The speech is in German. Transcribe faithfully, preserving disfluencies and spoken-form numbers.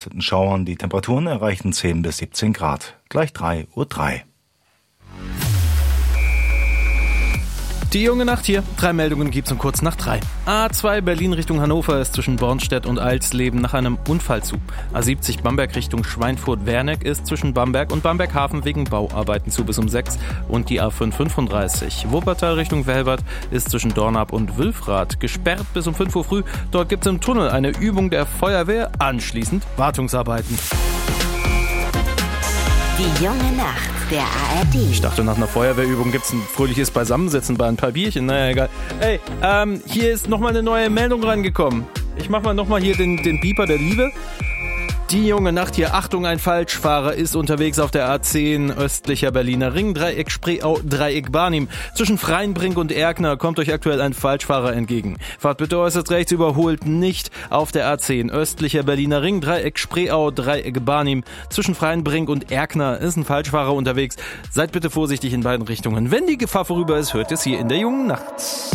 vereinzelten Schauern. Die Temperaturen erreichen zehn bis siebzehn Grad. Gleich drei Uhr drei. Die junge Nacht hier. Drei Meldungen gibt's um kurz nach drei. A zwei Berlin Richtung Hannover ist zwischen Bornstedt und Alsleben nach einem Unfall zu. A siebzig Bamberg Richtung Schweinfurt-Werneck ist zwischen Bamberg und Bamberg-Hafen wegen Bauarbeiten zu bis um sechs. Und die A fünf fünfunddreißig Wuppertal Richtung Velbert ist zwischen Dornap und Wülfrath gesperrt bis um fünf Uhr früh. Dort gibt's im Tunnel eine Übung der Feuerwehr, anschließend Wartungsarbeiten. Die junge Nacht der A R D. Ich dachte, nach einer Feuerwehrübung gibt's ein fröhliches Beisammensitzen bei ein paar Bierchen. Naja, egal. Ey, ähm, hier ist nochmal eine neue Meldung reingekommen. Ich mach mal nochmal hier den, den Pieper der Liebe. Die junge Nacht hier. Achtung, ein Falschfahrer ist unterwegs auf der A zehn östlicher Berliner Ring. Dreieck Spreeau, Dreieck Barnim. Zwischen Freienbrink und Erkner kommt euch aktuell ein Falschfahrer entgegen. Fahrt bitte äußerst rechts, überholt nicht auf der A zehn östlicher Berliner Ring. Dreieck Spreeau, Dreieck Barnim. Zwischen Freienbrink und Erkner ist ein Falschfahrer unterwegs. Seid bitte vorsichtig in beiden Richtungen. Wenn die Gefahr vorüber ist, hört es hier in der jungen Nacht.